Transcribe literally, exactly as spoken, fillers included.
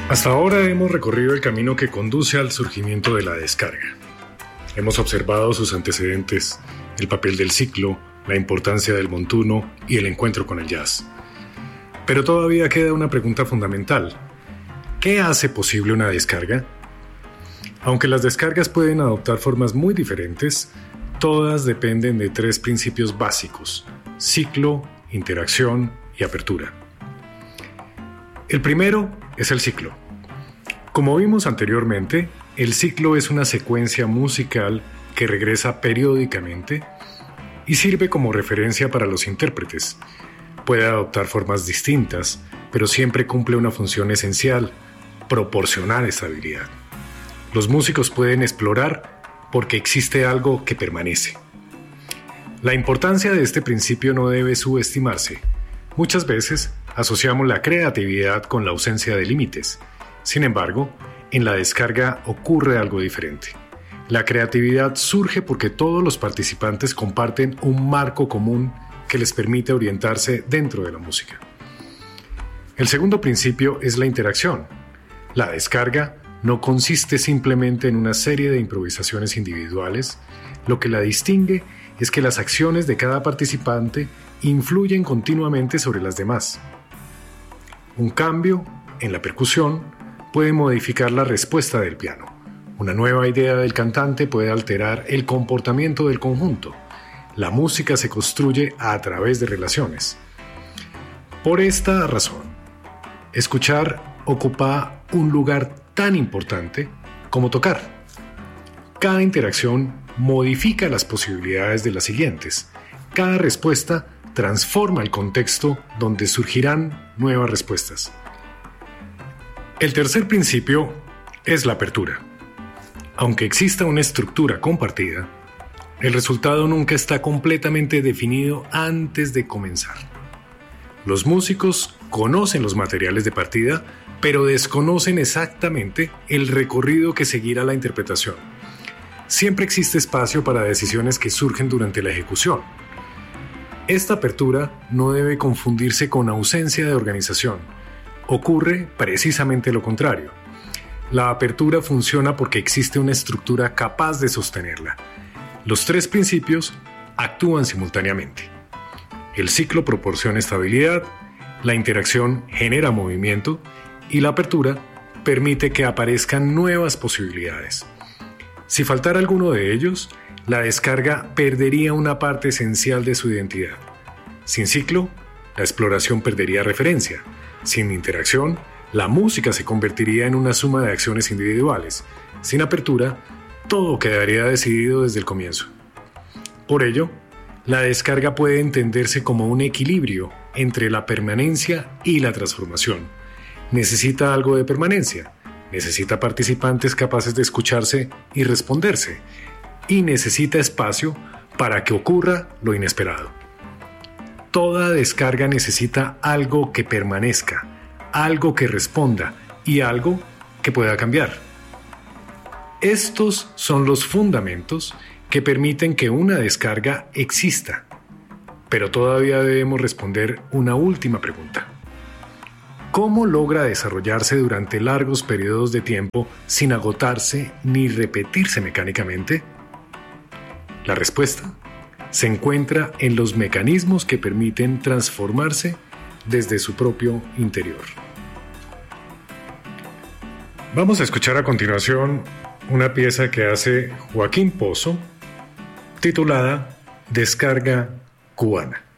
Hasta ahora hemos recorrido el camino que conduce al surgimiento de la descarga. Hemos observado sus antecedentes, el papel del ciclo, la importancia del montuno y el encuentro con el jazz. Pero todavía queda una pregunta fundamental. ¿Qué hace posible una descarga? Aunque las descargas pueden adoptar formas muy diferentes, todas dependen de tres principios básicos: ciclo, interacción y apertura. El primero es el ciclo. Como vimos anteriormente, el ciclo es una secuencia musical que regresa periódicamente y sirve como referencia para los intérpretes. Puede adoptar formas distintas, pero siempre cumple una función esencial: proporcionar estabilidad. Los músicos pueden explorar porque existe algo que permanece. La importancia de este principio no debe subestimarse. Muchas veces asociamos la creatividad con la ausencia de límites. Sin embargo, en la descarga ocurre algo diferente. La creatividad surge porque todos los participantes comparten un marco común que les permite orientarse dentro de la música. El segundo principio es la interacción. La descarga no consiste simplemente en una serie de improvisaciones individuales. Lo que la distingue es que las acciones de cada participante influyen continuamente sobre las demás. Un cambio en la percusión puede modificar la respuesta del piano. Una nueva idea del cantante puede alterar el comportamiento del conjunto. La música se construye a través de relaciones. Por esta razón, escuchar ocupa un lugar tan importante como tocar. Cada interacción modifica las posibilidades de las siguientes. Cada respuesta transforma el contexto donde surgirán nuevas respuestas. El tercer principio es la apertura. Aunque exista una estructura compartida, el resultado nunca está completamente definido antes de comenzar. Los músicos conocen los materiales de partida, pero desconocen exactamente el recorrido que seguirá la interpretación. Siempre existe espacio para decisiones que surgen durante la ejecución. Esta apertura no debe confundirse con ausencia de organización. Ocurre precisamente lo contrario. La apertura funciona porque existe una estructura capaz de sostenerla. Los tres principios actúan simultáneamente. El ciclo proporciona estabilidad, la interacción genera movimiento y la apertura permite que aparezcan nuevas posibilidades. Si faltara alguno de ellos, la descarga perdería una parte esencial de su identidad. Sin ciclo, la exploración perdería referencia. Sin interacción, la música se convertiría en una suma de acciones individuales. Sin apertura, todo quedaría decidido desde el comienzo. Por ello, la descarga puede entenderse como un equilibrio entre la permanencia y la transformación. Necesita algo de permanencia, necesita participantes capaces de escucharse y responderse, y necesita espacio para que ocurra lo inesperado. Toda descarga necesita algo que permanezca, algo que responda y algo que pueda cambiar. Estos son los fundamentos que permiten que una descarga exista. Pero todavía debemos responder una última pregunta. ¿Cómo logra desarrollarse durante largos periodos de tiempo sin agotarse ni repetirse mecánicamente? La respuesta se encuentra en los mecanismos que permiten transformarse desde su propio interior. Vamos a escuchar a continuación una pieza que hace Joaquín Pozo, titulada Descarga Cubana.